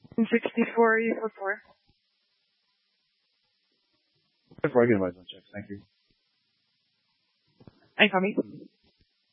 64, you for 4. Before I get my zone checks, thank you. Are you coming?